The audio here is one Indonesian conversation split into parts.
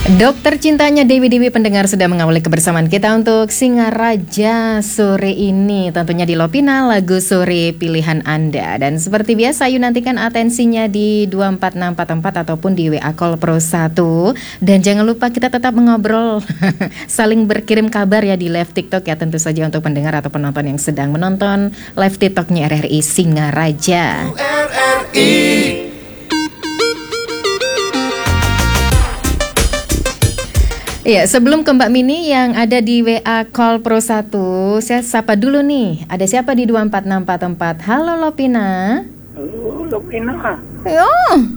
Dokter cintanya Dewi pendengar sudah mengawali kebersamaan kita untuk Singaraja sore ini. Tentunya di Lovina, lagu sore pilihan Anda. Dan seperti biasa, yuk nantikan atensinya di 24644 ataupun di WA Call Pro 1. Dan jangan lupa kita tetap mengobrol, saling berkirim kabar ya di live TikTok ya, tentu saja untuk pendengar atau penonton yang sedang menonton live TikToknya RRI Singaraja. RRI. Iya, sebelum ke Mbak Mini yang ada di WA Call Pro 1, saya sapa dulu nih. Ada siapa di 24644? Halo Lopina. Halo Lopina. Yo.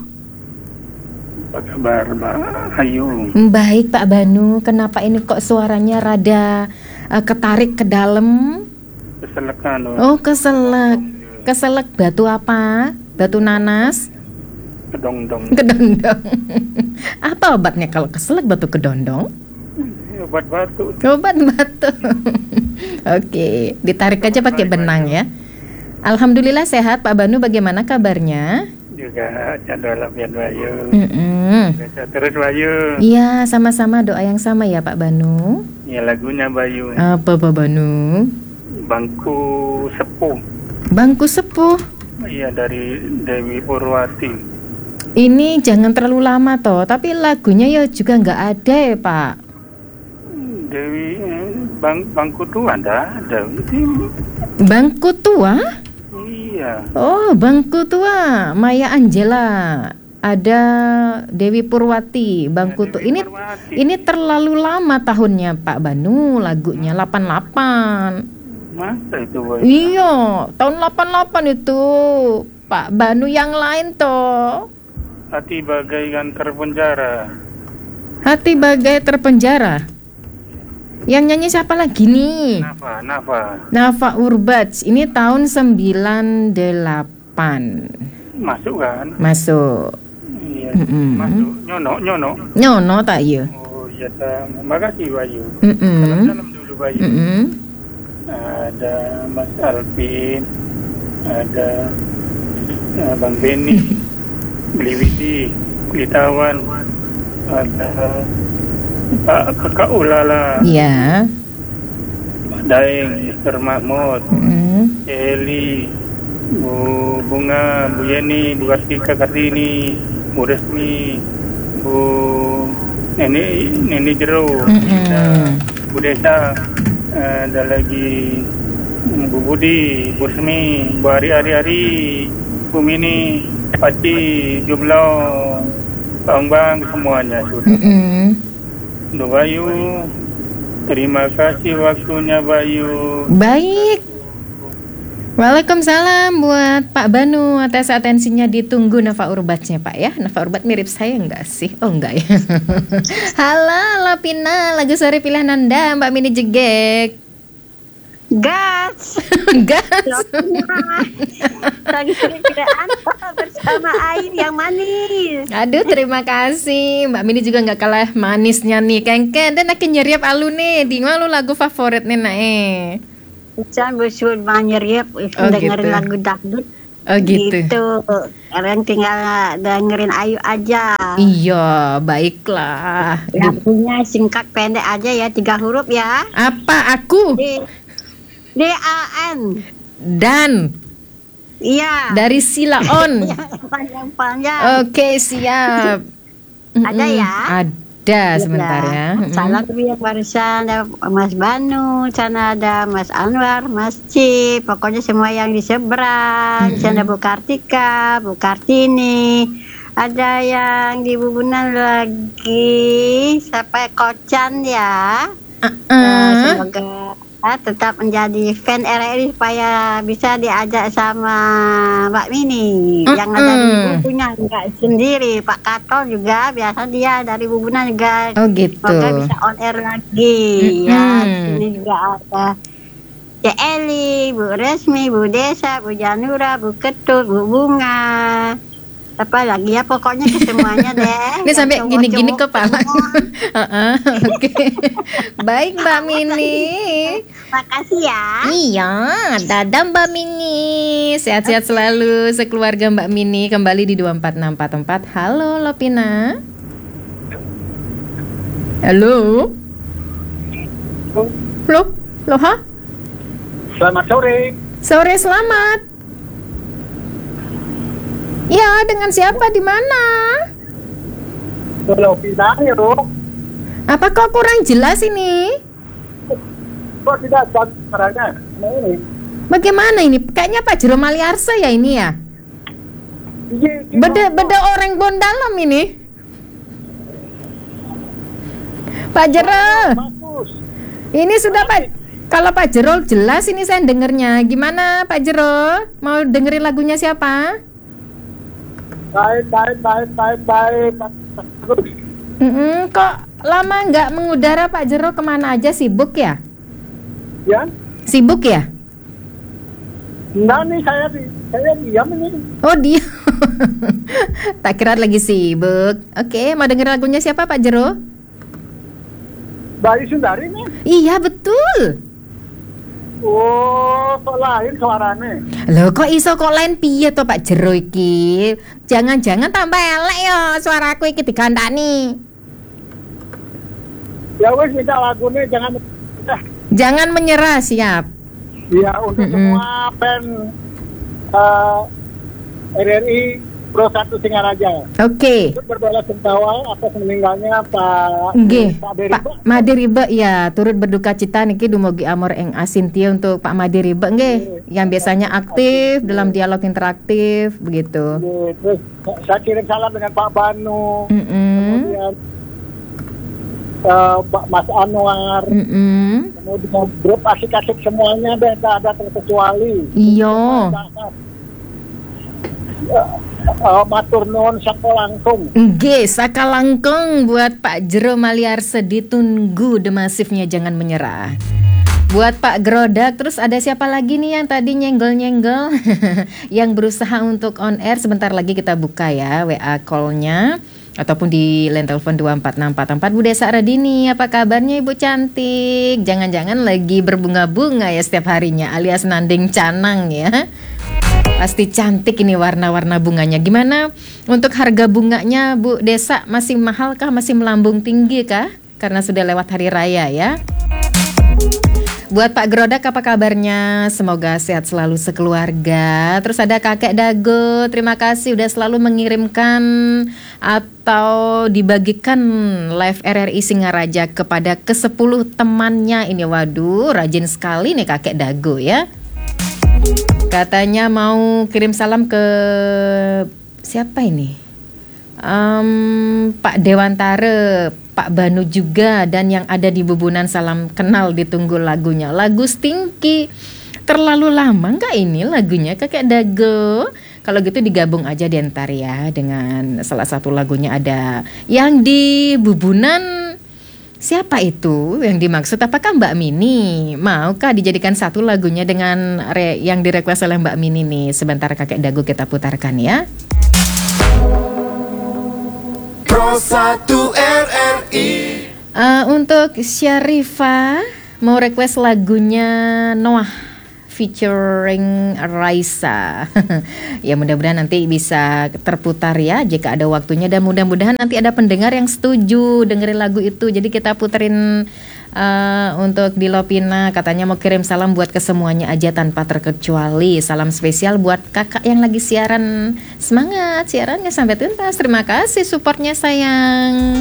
Apa kabar Mbak Ayu? Baik Pak Banu, kenapa ini kok suaranya rada ketarik ke dalam? Keselak kan? Oh, keselak. Keselak batu apa? Batu nanas? Kedongdong. Kedondong. Apa obatnya kalau keselak batu kedondong? Obat batu. Obat batu. Oke, ditarik aja pakai benang ya. Alhamdulillah sehat Pak Banu, bagaimana kabarnya? Juga jadwal lapian Bayu. Biasa terus Bayu. Iya, sama-sama, doa yang sama ya Pak Banu. Ya lagunya Bayu. Apa Pak Banu? Bangku Sepuh. Bangku Sepuh. Iya, dari Dewi Purwati. Ini jangan terlalu lama toh, tapi lagunya ya juga nggak ada ya Pak. Dewi Bangku Tua ada. Bangku Tua? Iya. Oh, Bangku Tua, Maya Angela. Ada Dewi Purwati, Bangku Tua. Ini terlalu lama tahunnya Pak Banu, lagunya 88. Masa itu Bayu? Iya, tahun 88 itu. Pak Banu yang lain toh. Hati bagaikan terpenjara. Hati bagai terpenjara. Yang nyanyi siapa lagi nih? Nafa Urbach. Ini tahun 98. Masuk kan? Masuk. Iya. Masuk. Nyono tak iya. Oh iya, makasih Bayu. Salam dulu Bayu. Ada Mas Alvin, ada Bang Beni, Bliwidi, Kulitawan, ada Pak Kakak Ulala, iya, Pak Daeng, Mr. Mahmud, Eli, Bu Bunga, Bu Yeni, Bu Kartika Kartini, Bu Resmi, Bu Neni Jero, Bu Desa, ada lagi Bu Budi, Bu Resmi, Bu Ari, Bu Mini, Pati, Jumlah, Bang semuanya sudah. Untuk Bayu, terima kasih waktunya Bayu. Baik. Waalaikumsalam buat Pak Banu atas atensinya, ditunggu Nafa Urbachnya Pak ya. Nafa Urbach mirip saya enggak sih? Oh enggak ya. Halo Lapina, lagu sore pilihan Anda Mbak Mini Jegek. Gas. Lagi kerjaan bersama air yang manis. Aduh, terima kasih Mbak Mini juga nggak kalah manisnya nih. Kengken dan akan nyeriap alu nih. Di malu lagu favoritnya nae. Bisa bersyukur nyeriap dengerin lagu dangdut. Oh gitu. Kalian tinggal dengerin Ayu aja. Iya, baiklah. Lagunya singkat pendek aja ya, 3 huruf ya. Apa aku? DAN. Dan. Iya. Dari Silaon. Panjang-panjang. Oke, siap. Ada ya? Ada sebentar ya. Salam yang barusan ada Mas Banu, sana ada Mas Anwar, Mas Cip, pokoknya semua yang di seberang. Sana Bu Kartika, Bu Kartini, ada yang di Bubunan lagi sampai Kocan ya. Semoga tetap menjadi fan RRI supaya bisa diajak sama Mbak Mini yang ada di Bubunan, enggak sendiri. Pak Kato juga biasa dia dari Bubunan juga. Oh gitu. Semoga bisa on air lagi ya. Ini juga ada Cek Eli, Bu Resmi, Bu Desa, Bu Janura, Bu Ketut, Bu Bunga. Apa lagi ya, pokoknya ke semuanya deh. Ini sampai gini-gini kepala. Oke. Baik Mbak Mini. Makasih ya. Iya, dadah Mbak Mini. Sehat-sehat selalu sekeluarga Mbak Mini. Kembali di 24644. Halo Lopina. Halo. Loh, ha? Selamat sore. Sore, selamat. Ya, dengan siapa, di mana? Kalau kita yuk. Apa kok kurang jelas ini? Kok tidak suaranya? Nah, ini. Bagaimana ini? Kayaknya Pak Jero Maliarsa ya ini ya? Iya, Beda orang Bondalam ini. Pak Jero. Bagus. Ini sudah Pak. Kalau Pak Jero jelas ini saya dengernya. Gimana Pak Jero? Mau dengerin lagunya siapa? Baik. Bagus. Kok lama nggak mengudara Pak Jero, kemana aja, sibuk ya? Ya? Sibuk ya? Enggak nih, saya diam ini. Oh dia. Tak kira lagi sibuk. Oke, mau dengerin lagunya siapa Pak Jero? Bayu Sundari nih. Iya betul. Oh, kok lain suaranya? Loh kok iso kok lain piye to Pak Jero iki? Jangan-jangan tambah elek ya suaraku iki digandani. Ya wes, minta lagunya jangan. Jangan menyerah, siap. Ya, untuk semua fan RRI Pro 1 Singaraja. Oke. Turut berdoa sungkawa atas meninggalnya Pak Pak Made Ribe ya, turut berduka cita niki dumugi amor ing asintia untuk Pak Made Ribe nggih, yang biasanya aktif dalam dialog interaktif begitu. Terus saya kirim salam dengan Pak Banu. Kemudian Pak Mas Anwar. Kemudian grup asik-asik semuanya deh, tak ada terkecuali. Iya. Matur nuwun saka langkung. Nggih, saka langkung buat Pak Jero Maliarsa, ditunggu demasifnya jangan menyerah. Buat Pak Grodak, terus ada siapa lagi nih yang tadi nyenggol-nyenggol yang berusaha untuk on air, sebentar lagi kita buka ya WA call-nya ataupun di line telepon 24644. Bu Desa Radini, apa kabarnya Ibu cantik? Jangan-jangan lagi berbunga-bunga ya setiap harinya, alias nanding canang ya. Pasti cantik ini warna-warna bunganya. Gimana untuk harga bunganya Bu Desa? Masih mahal kah? Masih melambung tinggi kah? Karena sudah lewat hari raya ya. Buat Pak Grodak, apa kabarnya? Semoga sehat selalu sekeluarga. Terus ada Kakek Dago, terima kasih udah selalu mengirimkan atau dibagikan live RRI Singaraja kepada ke-10 temannya ini. Waduh, rajin sekali nih Kakek Dago ya. Katanya mau kirim salam ke siapa ini? Pak Dewantare, Pak Banu juga, dan yang ada di Bubunan salam kenal, ditunggu lagunya. Lagu Stinky. Terlalu lama nggak ini lagunya Kakek Dago? Kalau gitu digabung aja di antar ya dengan salah satu lagunya ada yang di Bubunan. Siapa itu yang dimaksud? Apakah Mbak Mini? Maukah dijadikan satu lagunya dengan yang direquest oleh Mbak Mini nih? Sebentar Kakek Dago kita putarkan ya. Pro 1 RRI. Untuk Syarifah mau request lagunya Noah featuring Raisa. Ya mudah-mudahan nanti bisa terputar ya jika ada waktunya, dan mudah-mudahan nanti ada pendengar yang setuju dengerin lagu itu. Jadi kita puterin untuk di Lopina, katanya mau kirim salam buat kesemuanya aja tanpa terkecuali. Salam spesial buat kakak yang lagi siaran. Semangat siarannya sampai tuntas. Terima kasih supportnya sayang.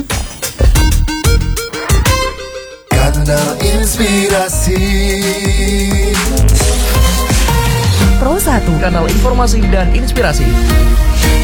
Kanal Inspirasi Pro 1, kanal informasi dan inspirasi.